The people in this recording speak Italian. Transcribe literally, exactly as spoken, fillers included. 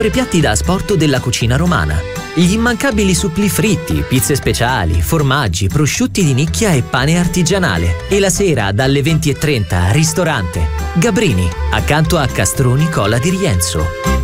piatti da asporto della cucina romana. Gli immancabili suppli fritti, pizze speciali, formaggi, prosciutti di nicchia e pane artigianale. E la sera dalle venti e trenta ristorante Gabrini, accanto a Castroni Colla di Rienzo.